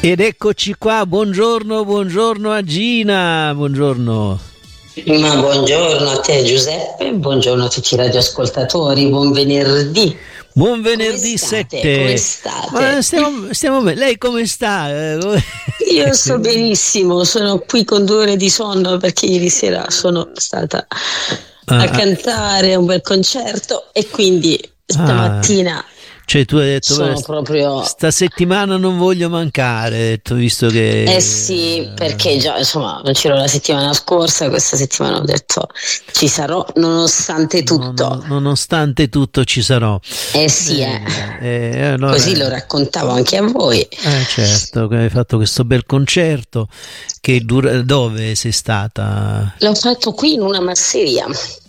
Ed eccoci qua, buongiorno a Gina, buongiorno. Ma buongiorno a te Giuseppe, buongiorno a tutti i radioascoltatori, buon venerdì. Buon venerdì 7. Come state? Ma stiamo bene. Lei come sta? Io sto benissimo, sono qui con 2 ore di sonno perché ieri sera sono stata a cantare un bel concerto e quindi stamattina cioè tu hai detto sono proprio... sta settimana non voglio mancare, hai detto, visto che... Eh sì, perché già insomma non c'ero la settimana scorsa, questa settimana ho detto ci sarò nonostante tutto. Nonostante tutto ci sarò. Eh sì, allora, così lo raccontavo anche a voi. Certo, che hai fatto questo bel concerto che dove sei stata? L'ho fatto qui in una masseria,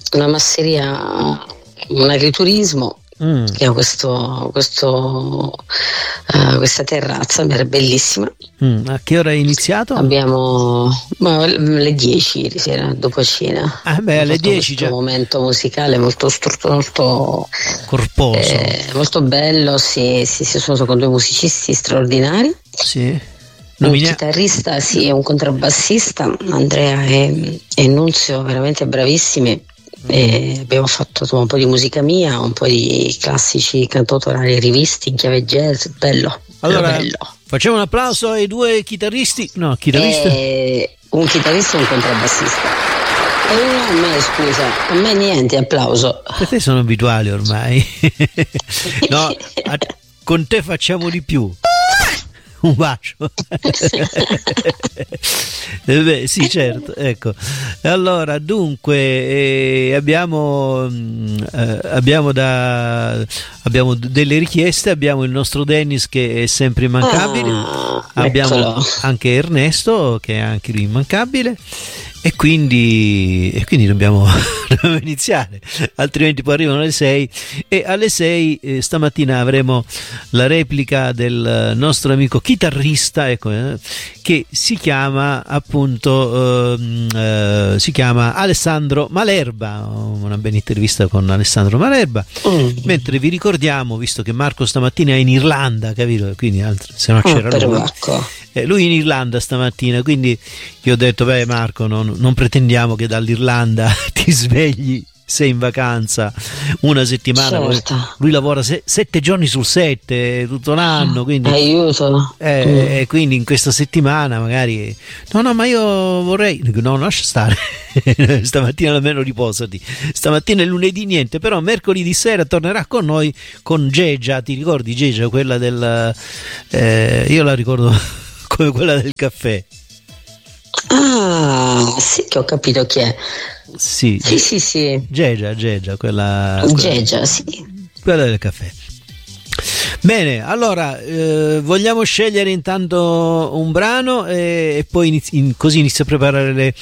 un agriturismo. Che ha questa terrazza bellissima. A che ora hai iniziato? Abbiamo alle 10 ieri sera, dopo cena. Alle 10 già. Un momento musicale molto corposo, molto bello. Sì, sono con 2 musicisti straordinari. Sì. Un chitarrista, sì, e un contrabbassista, Andrea e Nunzio, veramente bravissimi. E abbiamo fatto un po' di musica mia, un po' di classici cantautorali rivisti in chiave jazz, bello. Allora, bello. Facciamo un applauso ai 2 chitarristi. Un chitarrista e un contrabbassista. E uno a me, scusa, a me niente, applauso. Per te sono abituali ormai. No, con te facciamo di più. Un bacio. Beh, sì, certo, ecco. Allora, dunque, abbiamo delle richieste. Abbiamo il nostro Dennis che è sempre immancabile, abbiamo anche Ernesto che è anche lui immancabile, e quindi dobbiamo iniziare, altrimenti poi arrivano le 6, e alle 6 stamattina avremo la replica del nostro amico chitarrista, ecco, che si chiama appunto Alessandro Malerba. Una bella intervista con Alessandro Malerba. Mentre vi ricordiamo, visto che Marco stamattina è in Irlanda, capito? Quindi se no c'era lui. Lui in Irlanda stamattina, quindi io ho detto, beh Marco, non pretendiamo che dall'Irlanda ti svegli, sei in vacanza una settimana, certo. Lui lavora 7 giorni su 7 tutto l'anno, quindi aiuto. Quindi in questa settimana magari no, ma io vorrei, no, lascia stare. Stamattina almeno riposati, stamattina è lunedì, niente, però mercoledì sera tornerà con noi con Gegia. Ti ricordi Gegia, quella del io la ricordo come quella del caffè. Sì, che ho capito chi è. Sì. Gegia, quella Gegia, sì. Quella del caffè. Bene, allora vogliamo scegliere intanto un brano e poi così inizio a preparare